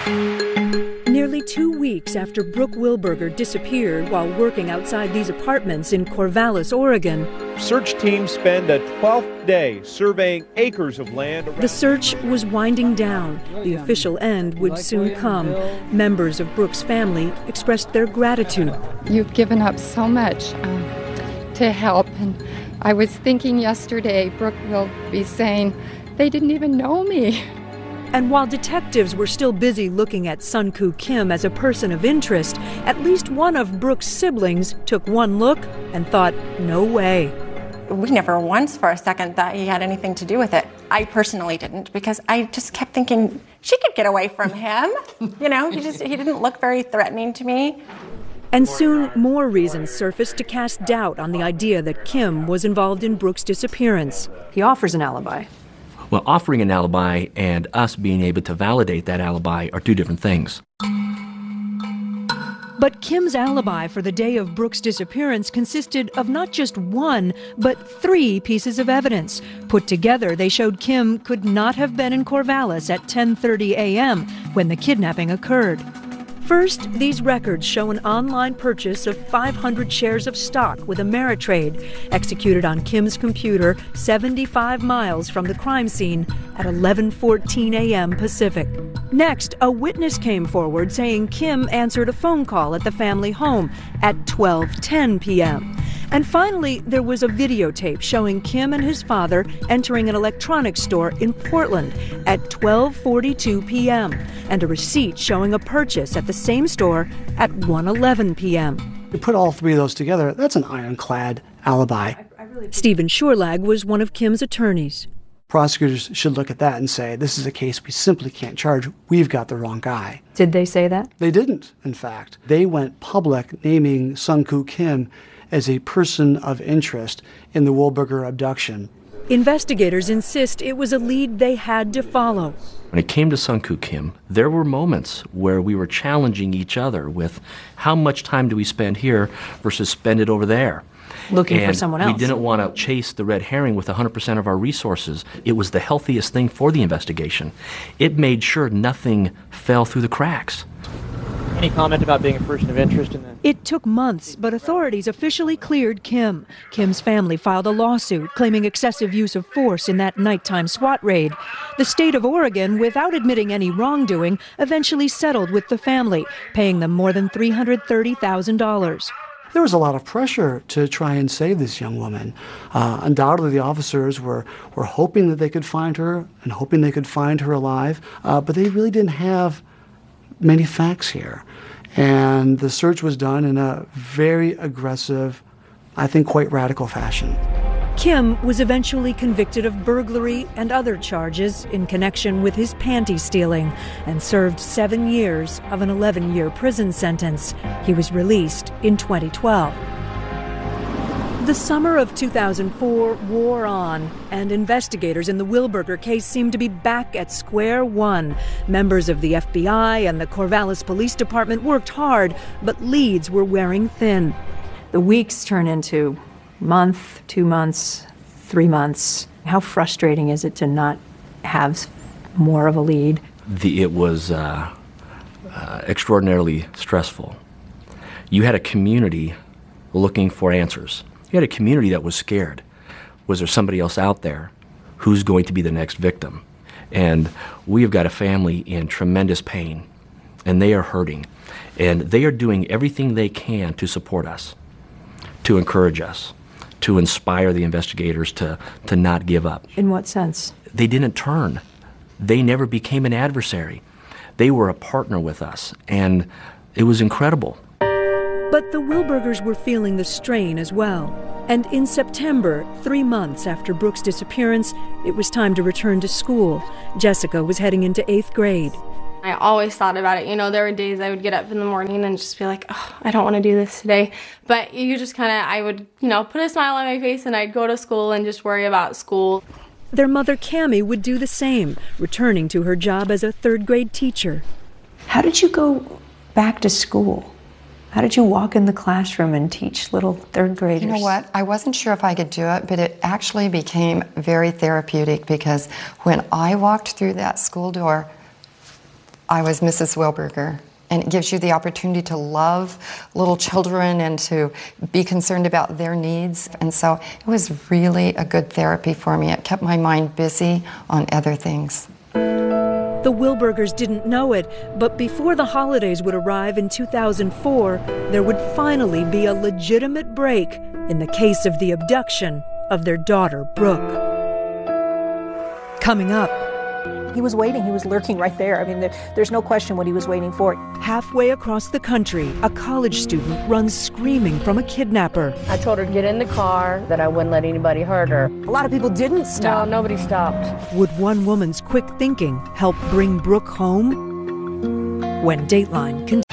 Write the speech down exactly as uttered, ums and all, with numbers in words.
Nearly two weeks after Brooke Wilberger disappeared while working outside these apartments in Corvallis, Oregon, search teams spend a twelfth day surveying acres of land. The search was winding down. The official end would soon come. Members of Brooke's family expressed their gratitude. You've given up so much um, to help. And I was thinking yesterday, Brooke will be saying, they didn't even know me. And while detectives were still busy looking at Sun-Koo Kim as a person of interest, at least one of Brooke's siblings took one look and thought, no way. We never once for a second thought he had anything to do with it. I personally didn't, because I just kept thinking, she could get away from him. You know, he just he didn't look very threatening to me. And soon more reasons surfaced to cast doubt on the idea that Kim was involved in Brooke's disappearance. He offers an alibi. Well, offering an alibi and us being able to validate that alibi are two different things. But Kim's alibi for the day of Brooke's disappearance consisted of not just one, but three pieces of evidence. Put together, they showed Kim could not have been in Corvallis at ten thirty a.m. when the kidnapping occurred. First, these records show an online purchase of five hundred shares of stock with Ameritrade, executed on Kim's computer seventy-five miles from the crime scene at eleven fourteen a.m. Pacific. Next, a witness came forward saying Kim answered a phone call at the family home at twelve ten p.m. And finally, there was a videotape showing Kim and his father entering an electronics store in Portland at twelve forty-two p.m. and a receipt showing a purchase at the same store at one eleven p.m. You put all three of those together, that's an ironclad alibi. Stephen Schurlag was one of Kim's attorneys. Prosecutors should look at that and say, this is a case we simply can't charge. We've got the wrong guy. Did they say that? They didn't, in fact. They went public naming Sun-Koo Kim as a person of interest in the Wilberger abduction. Investigators insist it was a lead they had to follow. When it came to Sun-Koo Kim, there were moments where we were challenging each other with how much time do we spend here versus spend it over there. Looking and for someone else. We didn't want to chase the red herring with one hundred percent of our resources. It was the healthiest thing for the investigation. It made sure nothing fell through the cracks. Any comment about being a person of interest in that? It took months, but authorities officially cleared Kim. Kim's family filed a lawsuit claiming excessive use of force in that nighttime SWAT raid. The state of Oregon, without admitting any wrongdoing, eventually settled with the family, paying them more than three hundred thirty thousand dollars. There was a lot of pressure to try and save this young woman. Uh, undoubtedly, the officers were, were hoping that they could find her and hoping they could find her alive, uh, but they really didn't have many facts here. And the search was done in a very aggressive, I think quite radical fashion. Kim was eventually convicted of burglary and other charges in connection with his panty stealing and served seven years of an eleven-year prison sentence. He was released in twenty twelve. The summer of two thousand four wore on, and investigators in the Wilberger case seemed to be back at square one. Members of the F B I and the Corvallis Police Department worked hard, but leads were wearing thin. The weeks turn into month, two months, three months. How frustrating is it to not have more of a lead? The, it was uh, uh, extraordinarily stressful. You had a community looking for answers. You had a community that was scared. Was there somebody else out there who's going to be the next victim? And we have got a family in tremendous pain, and they are hurting. And they are doing everything they can to support us, to encourage us, to inspire the investigators to, to not give up. In what sense? They didn't turn. They never became an adversary. They were a partner with us, and it was incredible. But the Wilbergers were feeling the strain as well. And in September, three months after Brooke's disappearance, it was time to return to school. Jessica was heading into eighth grade. I always thought about it. You know, there were days I would get up in the morning and just be like, oh, I don't want to do this today. But you just kind of, I would, you know, put a smile on my face and I'd go to school and just worry about school. Their mother, Cammie, would do the same, returning to her job as a third grade teacher. How did you go back to school? How did you walk in the classroom and teach little third graders? You know what? I wasn't sure if I could do it, but it actually became very therapeutic because when I walked through that school door, I was Missus Wilberger. And it gives you the opportunity to love little children and to be concerned about their needs. And so it was really a good therapy for me. It kept my mind busy on other things. The Wilbergers didn't know it, but before the holidays would arrive in two thousand four, there would finally be a legitimate break in the case of the abduction of their daughter, Brooke. Coming up, he was waiting. He was lurking right there. I mean, there, there's no question what he was waiting for. halfway across the country, a college student runs screaming from a kidnapper. I told her to get in the car, that I wouldn't let anybody hurt her. A lot of people didn't stop. No, nobody stopped. Would one woman's quick thinking help bring Brooke home? When Dateline continues.